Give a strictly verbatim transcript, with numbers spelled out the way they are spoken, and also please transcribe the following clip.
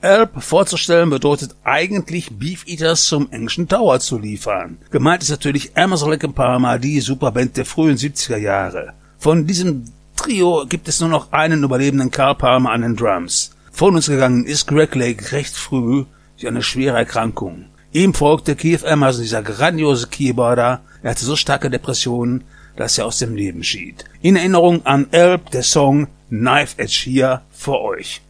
Elb vorzustellen bedeutet eigentlich Beef Eaters zum englischen Tower zu liefern. Gemeint ist natürlich Emerson, Lake and Palmer, die Superband der frühen siebziger Jahre. Von diesem Trio gibt es nur noch einen überlebenden Carl Palmer an den Drums. Von uns gegangen ist Greg Lake recht früh durch eine schwere Erkrankung. Ihm folgte Keith Emerson, dieser grandiose Keyboarder. Er hatte so starke Depressionen, dass er aus dem Leben schied. In Erinnerung an Elb der Song Knife Edge hier für euch.